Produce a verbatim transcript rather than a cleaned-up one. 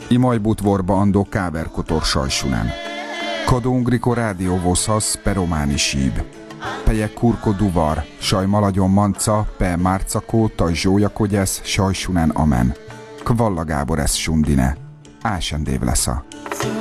Imajbut vorba andó káverkotor sajsunen. Kadóngriko rádióvozhasz pe románi síb. Pejek kurko duvar, saj malagyon manca, pe márcakó, taj zsójakogyesz, sajsunen amen. Kvalla Gábor ez sundine. Ásendév lesza.